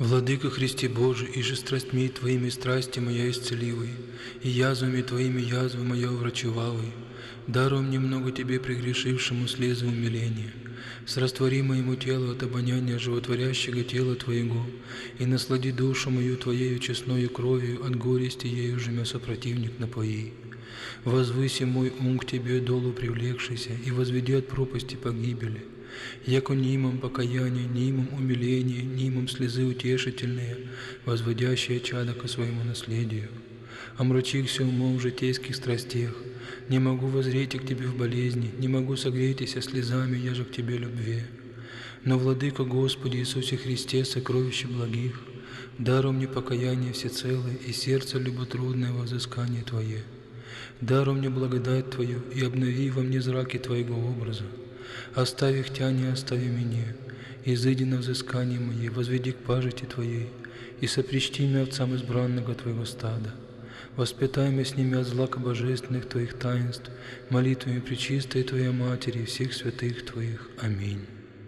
Владыка Христе Божий, и же страстьми Твоими страсти моя исцеливай, и язвами Твоими язвы моя врачевавай. Даруй мне много Тебе прегрешившему слезы умиления. Сраствори моему телу от обоняния животворящего тела Твоего, и наслади душу мою Твоею честною кровью, от горести ею же мя сопротивник напои. Возвыси мой ум к Тебе, долу привлекшийся, и возведи от пропасти погибели. Яко нимом покаяние, нимом умиление, нимом слезы утешительные, возводящие чадо ко своему наследию. Омрачихся умом в житейских страстях, не могу воззреть к Тебе в болезни, не могу согретися слезами, яже к Тебе любви. Но, Владыка Господи Иисусе Христе, сокровище благих, даруй мне покаяние всецелое и сердце люботрудное во взыскание Твое. Даруй мне благодать Твою и обнови во мне зраки Твоего образа. Оставь их тя, не остави меня, изыди на взыскание мое, возведи к пажити Твоей, и сопричти меня овцам избранного Твоего стада. Воспитай меня с ними от злака божественных Твоих таинств, молитвами пречистой Твоей Матери и всех святых Твоих. Аминь.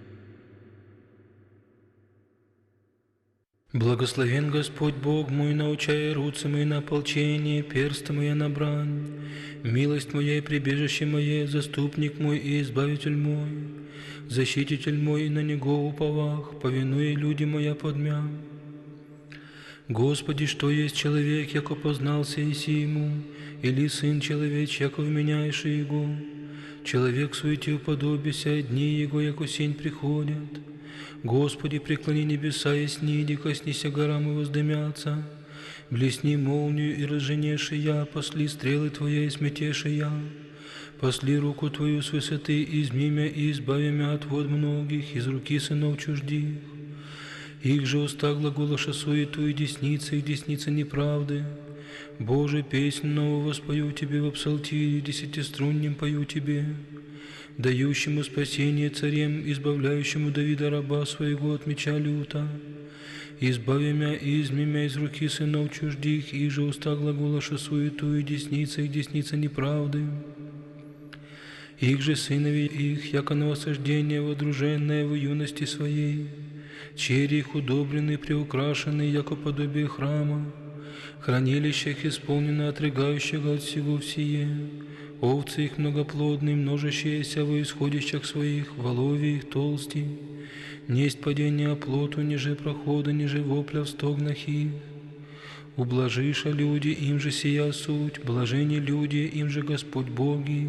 Благословен Господь Бог мой, научая руцы мои на ополчение, персты мои на брань. Милость моя и прибежище мое, заступник мой и избавитель мой, защититель мой, и на Него уповах, повинуя люди моя подмя. Господи, что есть человек, яко познался иси ему, или сын человеч, яко вменяешь его? Человек суете уподобися, дни его, яко сень приходят. Господи, преклони небеса и сниди, коснися горам и воздымятся. Блесни молнию и разженеши я, посли стрелы Твоя и сметеши я. Посли руку Твою с высоты, изми мя и избави мя от вод многих, из руки сынов чуждих. Их же уста глаголоша суету, и десница их десница неправды. Боже, песнь новую воспою Тебе в псалтире, десятиструннем пою Тебе. Дающему спасение царем, избавляющему Давида раба своего от меча люта. Избави мя и изми мя из руки сынов чуждих, и же уста глаголоша суету, и десница их десница неправды. Их же сынови их, яко новосаждение водруженное в юности своей, чери их удобрены, приукрашены, яко подобие храма, хранилище их исполнено отрыгающего от всего всее, овцы их многоплодные, множащиеся во исходищах своих, воловья их толсти, несть падения оплоту, ниже прохода, ниже вопля в стогнах их. Ублажиша люди, им же сия суть, блажени люди, им же Господь Боги.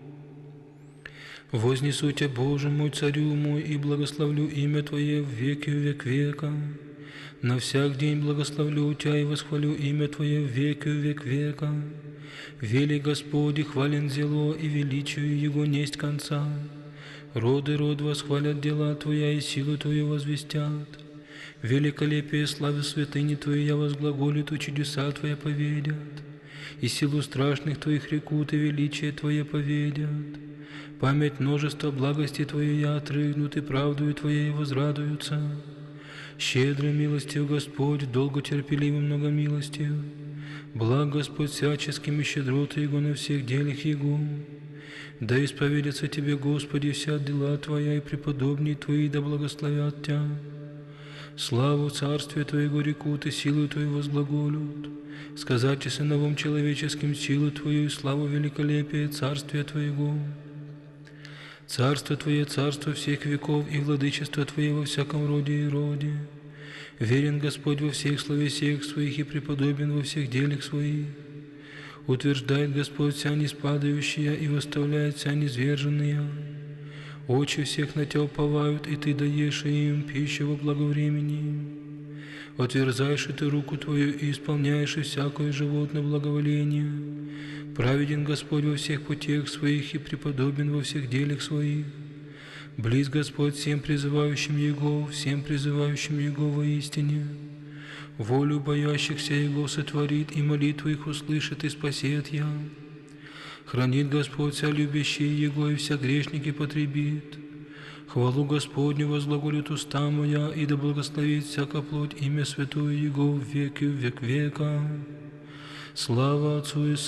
Вознесу Тебя, Боже мой, Царю мой, и благословлю имя Твое в веки век века. На всяк день благословлю Тебя и восхвалю имя Твое в веки век века. Вели Господи, хвален зело, и величию Его несть конца. Роды род восхвалят дела Твоя, и силу Твою возвестят. Великолепие славы святыни Твоей я возглаголит, и чудеса Твоя поведят. И силу страшных Твоих рекут, и величие Твое поведят. Память множества благости Твоей я отрыгнут, и правдою Твоей возрадуются. Щедрый милостив Господь, долготерпеливый многомилостив. Благ Господь всяческими щедроты Его на всех делах Его. Да исповедятся Тебе, Господи, вся дела Твоя, и преподобные Твои да благословят Тебя. Славу Царствия Твоего рекут, и силу Твою возглаголют. Сказать и сыновом человеческим силу Твою, и славу великолепия Царствия Твоего. Царство Твое, царство всех веков, и владычество Твое во всяком роде и роде. Верен Господь во всех словесиях Своих, и преподобен во всех делах Своих. Утверждает Господь вся неспадающая, и восставляет вся низверженная. Очи всех на Тебя уповают, и Ты даешь им пищу во благовремени. Отверзаешь и Ты руку Твою, и исполняешь и всякое животное благоволение. Праведен Господь во всех путях Своих, и преподобен во всех делах Своих. Близ Господь всем призывающим Его, всем призывающим Его воистине. Волю боящихся Его сотворит, и молитву их услышит, и спасет я. Хранит Господь вся любящие Его, и вся грешники потребит. Хвалу Господню возглаголит уста моя, и да благословит всяка плоть имя святое Его в веки век века. Слава Отцу и